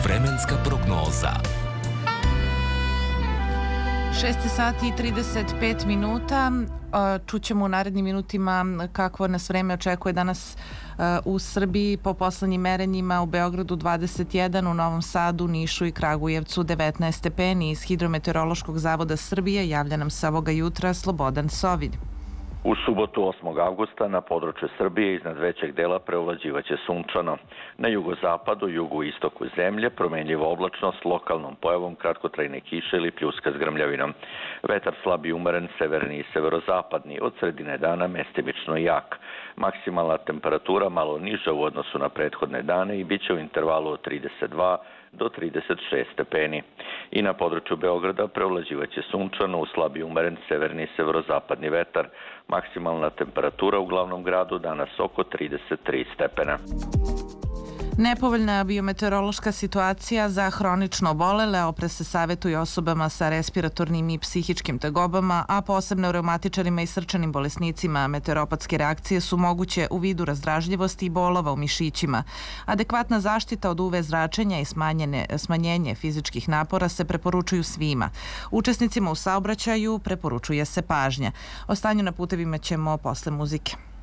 Vremenska prognoza. 6 sati i 35 minuta. Čućemo u narednim minutima kakvo nas vreme očekuje danas u Srbiji. Po poslednjim merenjima u Beogradu 21, u Novom Sadu, Nišu i Kragujevcu 19 stepeni. Iz Hidrometeorološkog zavoda Srbije javlja nam se ovoga jutra Slobodan Sovilj. U subotu 8. avgusta na području Srbije iznad većeg dela preovlađivaće sunčano. Na jugozapadu, jugoistoku zemlje promenljiva oblačnost s lokalnom pojavom kratkotrajne kiše ili pljuska s grmljavinom. Vetar slab i umeren severni i severozapadni, od sredine dana mestimično jak. Maksimalna temperatura malo niža u odnosu na prethodne dane i bit će u intervalu od 32 do 36 stepeni. I na području Beograda preovlađivaće sunčano u slab i umeren severni i severozapadni vetar. Maksimalna temperatura u glavnom gradu danas oko 33 stepena. Nepovoljna biometeorološka situacija za hronično obolele, oprez se savjetuje osobama sa respiratornim i psihičkim tegobama, a posebno reumatičarima i srčanim bolesnicima. Meteoropatske reakcije su moguće u vidu razdražljivosti i bolova u mišićima. Adekvatna zaštita od UV zračenja i smanjenje fizičkih napora se preporučuju svima. Učesnicima u saobraćaju preporučuje se pažnja. O stanju na putevima ćemo posle muzike.